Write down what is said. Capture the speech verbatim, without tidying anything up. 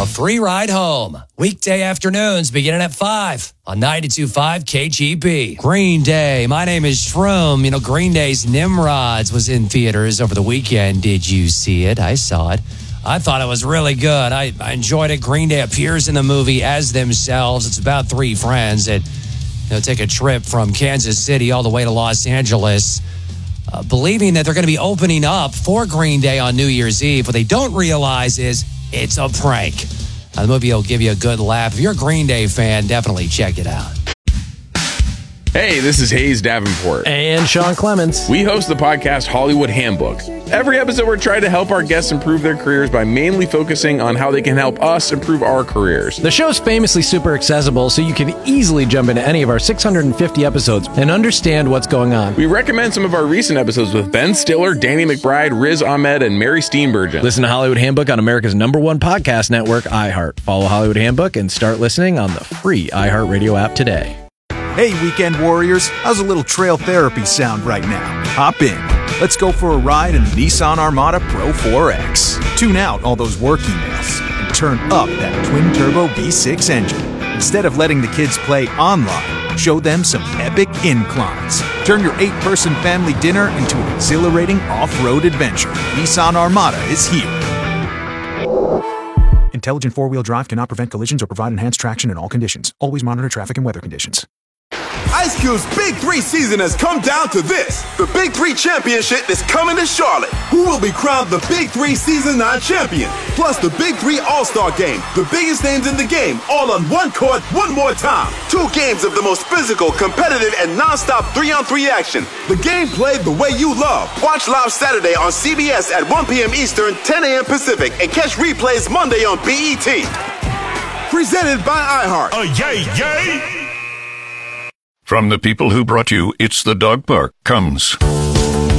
A free ride home. Weekday afternoons beginning at five on ninety-two point five K G B. Green Day. My name is Shroom. You know, Green Day's Nimrods was in theaters over the weekend. Did you see it? I saw it. I thought it was really good. I, I enjoyed it. Green Day appears in the movie as themselves. It's about three friends that you know, take a trip from Kansas City all the way to Los Angeles, uh, believing that they're going to be opening up for Green Day on New Year's Eve. What they don't realize is it's a prank. Uh, the movie will give you a good laugh. If you're a Green Day fan, definitely check it out. Hey, this is Hayes Davenport. And Sean Clements. We host the podcast Hollywood Handbook. Every episode, we're trying to help our guests improve their careers by mainly focusing on how they can help us improve our careers. The show's famously super accessible, so you can easily jump into any of our six hundred fifty episodes and understand what's going on. We recommend some of our recent episodes with Ben Stiller, Danny McBride, Riz Ahmed, and Mary Steenburgen. Listen to Hollywood Handbook on America's number one podcast network, iHeart. Follow Hollywood Handbook and start listening on the free iHeartRadio app today. Hey, Weekend Warriors, how's a little trail therapy sound right now? Hop in. Let's go for a ride in the Nissan Armada Pro four X. Tune out all those work emails and turn up that twin-turbo V six engine. Instead of letting the kids play online, show them some epic inclines. Turn your eight-person family dinner into an exhilarating off-road adventure. Nissan Armada is here. Intelligent four-wheel drive cannot prevent collisions or provide enhanced traction in all conditions. Always monitor traffic and weather conditions. Ice Cube's Big Three season has come down to this. The Big Three Championship is coming to Charlotte. Who will be crowned the Big Three Season nine champion? Plus the Big Three All-Star Game. The biggest names in the game, all on one court, one more time. Two games of the most physical, competitive, and non-stop three-on-three action. The game played the way you love. Watch live Saturday on C B S at one p.m. Eastern, ten a.m. Pacific, and catch replays Monday on B E T. Presented by iHeart. Oh, yay, yay! From the people who brought you It's the Dog Park comes